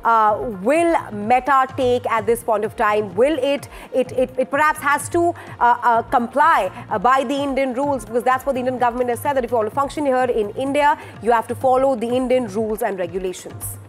will Meta take at this point of time? Will it perhaps has to comply by the Indian rules, because that's what the Indian government has said, that if you want to function here in India, you have to follow the Indian rules and regulations.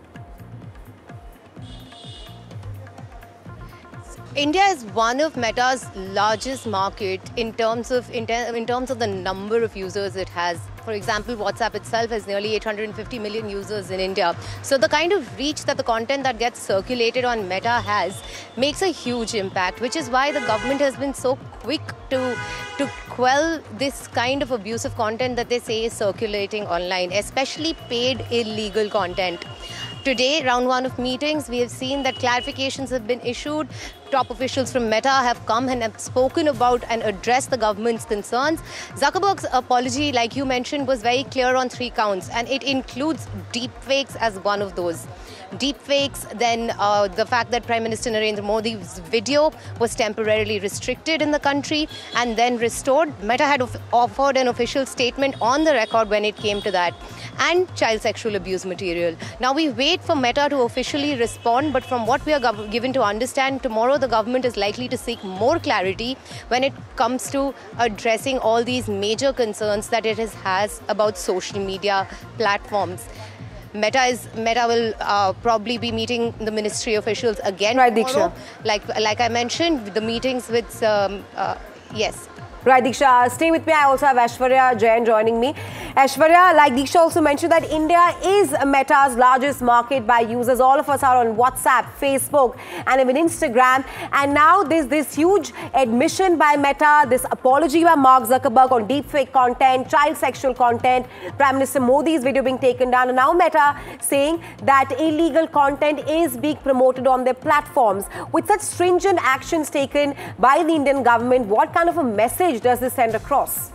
India is one of Meta's largest market in terms of the number of users it has. For example, WhatsApp itself has nearly 850 million users in India. So the kind of reach that the content that gets circulated on Meta has makes a huge impact, which is why the government has been so quick to quell this kind of abusive content that they say is circulating online, especially paid illegal content. Today, round one of meetings, we have seen that clarifications have been issued. Top officials from Meta have come and have spoken about and addressed the government's concerns. Zuckerberg's apology, like you mentioned, was very clear on 3 counts, and it includes deepfakes as one of those. Deepfakes, then the fact that Prime Minister Narendra Modi's video was temporarily restricted in the country and then restored. Meta had offered an official statement on the record when it came to that. And child sexual abuse material. Now we wait for Meta to officially respond, but from what we are given to understand, tomorrow the government is likely to seek more clarity when it comes to addressing all these major concerns that it has about social media platforms. Meta will probably be meeting the ministry officials again tomorrow. Like I mentioned, the meetings with yes. Right, Diksha, stay with me. I also have Aishwarya Jain joining me. Aishwarya, like Diksha also mentioned, that India is Meta's largest market by users. All of us are on WhatsApp, Facebook, and even Instagram. And now there's this huge admission by Meta, this apology by Mark Zuckerberg on deepfake content, child sexual content, Prime Minister Modi's video being taken down. And now Meta saying that illegal content is being promoted on their platforms. With such stringent actions taken by the Indian government, what kind of a message does this send across?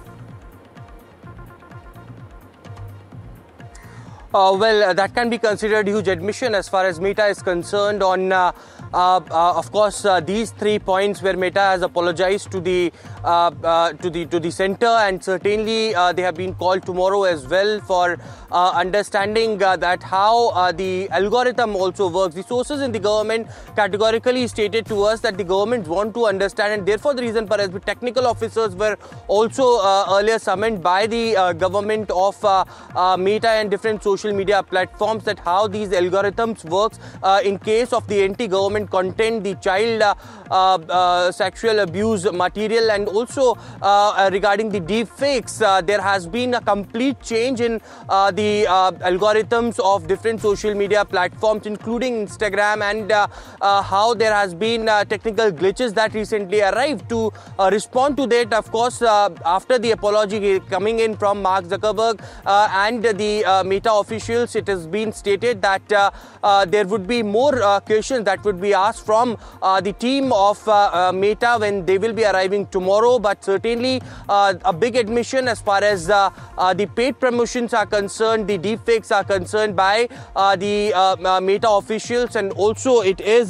Well, that can be considered huge admission as far as Meta is concerned on, of course, these 3 points where Meta has apologized to the center, and certainly they have been called tomorrow as well for understanding that how the algorithm also works. The sources in the government categorically stated to us that the government want to understand, and therefore the reason perhaps the technical officers were also earlier summoned by the government of Meta and different social media platforms, that how these algorithms works in case of the anti-government content, the child sexual abuse material, and also regarding the deep fakes. There has been a complete change in the algorithms of different social media platforms, including Instagram, and how there has been technical glitches that recently arrived. To respond to that, of course, after the apology coming in from Mark Zuckerberg and the Meta officials, it has been stated that there would be more questions that would be asked from the team of Meta when they will be arriving tomorrow. But certainly a big admission as far as the paid promotions are concerned, the deepfakes are concerned by the Meta officials. And also it is,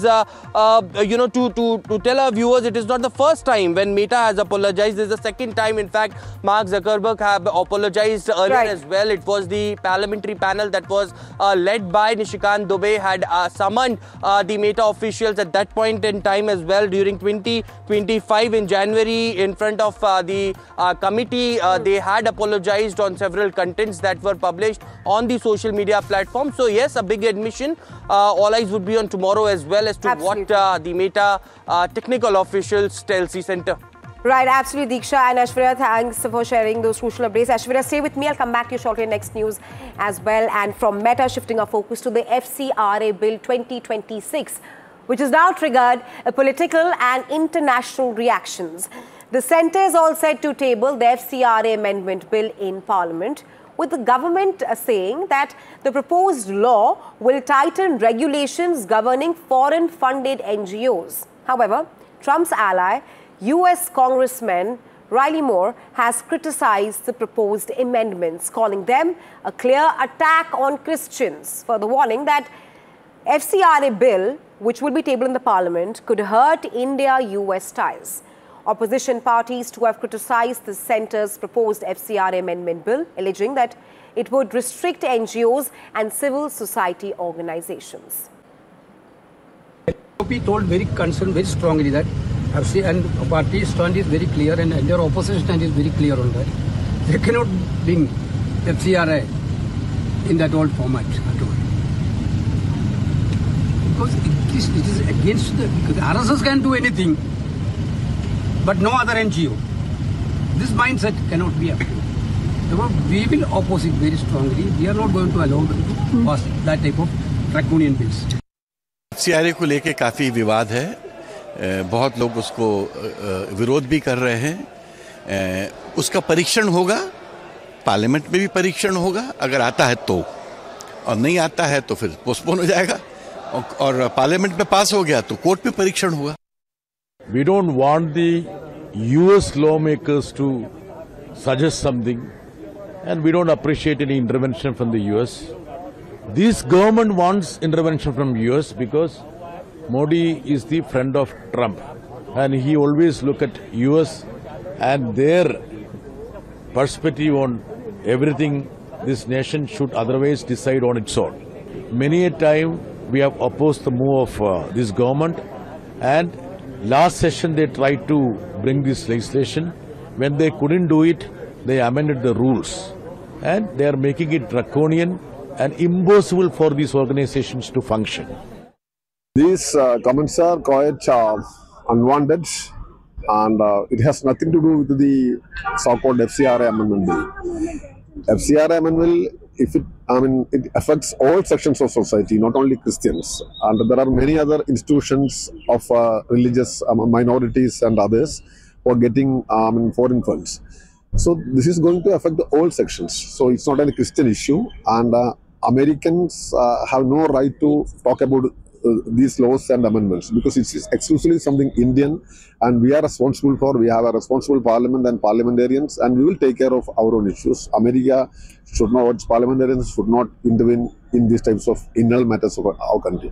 to tell our viewers, it is not the first time when Meta has apologized. This is the second time. In fact, Mark Zuckerberg have apologized earlier as well. It was the parliamentary panel that was led by Nishikant Dubey had summoned the Meta officials at that point in time as well during 2025 in January in front of the committee. They had apologized on several contents that were published on the social media platform. So yes, a big admission. All eyes would be on tomorrow as well as to what the Meta technical officials tells the center. Right, absolutely, Diksha and Aishwarya, thanks for sharing those crucial updates. Aishwarya, stay with me. I'll come back to you shortly in next news as well. And from Meta, shifting our focus to the FCRA Bill 2026, which has now triggered political and international reactions. The centre is all set to table the FCRA amendment bill in Parliament, with the government saying that the proposed law will tighten regulations governing foreign-funded NGOs. However, Trump's ally, US Congressman Riley Moore, has criticized the proposed amendments, calling them a clear attack on Christians, further warning that FCRA bill, which will be tabled in the Parliament, could hurt India-US ties. Opposition parties too have criticized the centre's proposed FCRA amendment bill, alleging that it would restrict NGOs and civil society organizations. BJP told very concerned, very strongly that FC and party stand is very clear and their opposition stand is very clear on that. They cannot bring FCRA in that old format at all. Because it is against the, because RSS can do anything, but no other NGO. This mindset cannot be approved. Therefore, we will oppose it very strongly. We are not going to allow them to pass that type of draconian bills. FCRA को लेके काफ़ी विवाद है, बहुत लोग उसको विरोध भी कर रहे हैं। उसका परीक्षण होगा, पार्लियामेंट में भी परीक्षण होगा, अगर आता है तो, और नहीं आता है तो फिर पोस्टपोन हो जाएगा, और पार्लियामेंट में पास हो गया तो कोर्ट में परीक्षण होगा। We don't want the US lawmakers to suggest something, and we don't appreciate any intervention from the US. This government wants intervention from US because Modi is the friend of Trump, and he always look at US and their perspective on everything this nation should otherwise decide on its own. Many a time we have opposed the move of this government, and last session they tried to bring this legislation. When they couldn't do it, they amended the rules, and they are making it draconian and impossible for these organizations to function. These comments are quite unwanted, and it has nothing to do with the so-called FCRA amendment bill. FCRA amendment, it affects all sections of society, not only Christians, and there are many other institutions of religious minorities and others who are getting foreign funds. So this is going to affect all sections. So it's not a Christian issue, and Americans have no right to talk about these laws and amendments, because it's exclusively something Indian, and we are responsible for. We have a responsible parliament and parliamentarians, and we will take care of our own issues. America should not, parliamentarians should not intervene in these types of internal matters of our country.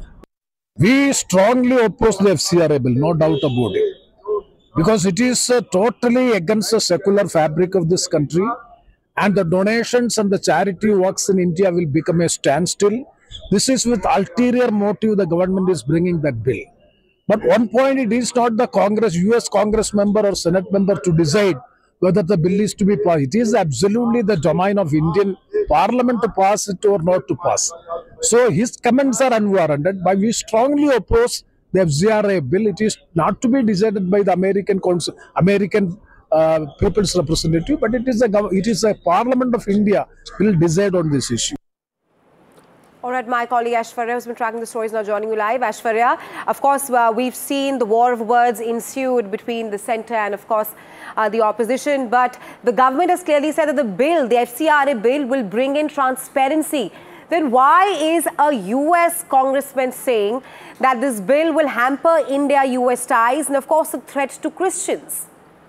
We strongly oppose the FCRA bill, no doubt about it, because it is totally against the secular fabric of this country, and the donations and the charity works in India will become a standstill. This is with ulterior motive the government is bringing that bill. But one point, it is not the Congress, US Congress member or Senate member to decide whether the bill is to be passed. It is absolutely the domain of Indian Parliament to pass it or not to pass. So his comments are unwarranted, but we strongly oppose the FCRA bill. It is not to be decided by the American people's representative, but it is a Parliament of India will decide on this issue. All right, my colleague Aishwarya has been tracking the stories, now joining you live. Aishwarya, of course, we've seen the war of words ensued between the centre and, of course, the opposition. But the government has clearly said that the bill, the FCRA bill, will bring in transparency. Then why is a US congressman saying that this bill will hamper India-US ties and, of course, a threat to Christians?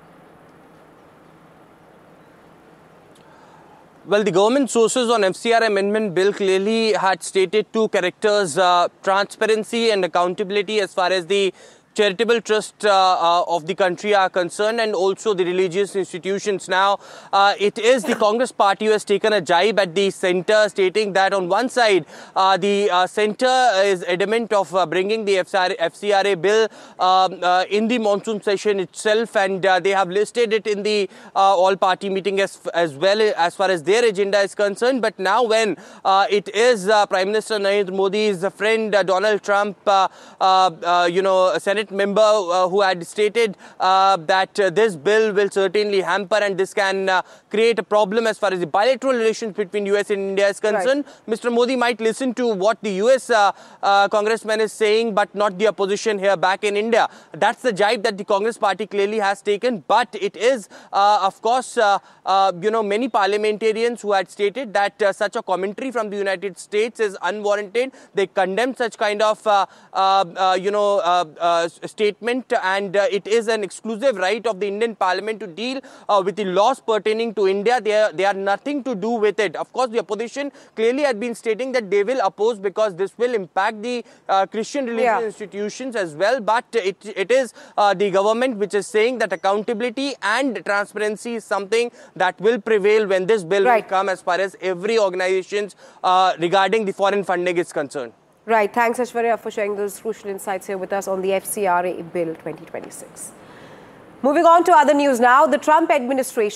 Well, the government sources on FCRA amendment bill clearly had stated two characters, transparency and accountability as far as the charitable trust of the country are concerned, and also the religious institutions. Now, it is the Congress party who has taken a jibe at the centre, stating that on one side, the centre is adamant of bringing the FCRA bill in the monsoon session itself, and they have listed it in the all-party meeting as well as far as their agenda is concerned. But now when it is Prime Minister Narendra Modi's friend Donald Trump, Senate member who had stated that this bill will certainly hamper and this can create a problem as far as the bilateral relations between US and India is concerned. Right. Mr. Modi might listen to what the US congressman is saying, but not the opposition here back in India. That's the jibe that the Congress party clearly has taken. But it is, of course, many parliamentarians who had stated that such a commentary from the United States is unwarranted. They condemn such kind of, statement, and it is an exclusive right of the Indian Parliament to deal with the laws pertaining to India. They are nothing to do with it. Of course, the opposition clearly had been stating that they will oppose because this will impact the Christian religious institutions as well. But it is the government which is saying that accountability and transparency is something that will prevail when this bill will come as far as every organizations regarding the foreign funding is concerned. Right. Thanks, Aishwarya, for sharing those crucial insights here with us on the FCRA Bill 2026. Moving on to other news now, the Trump administration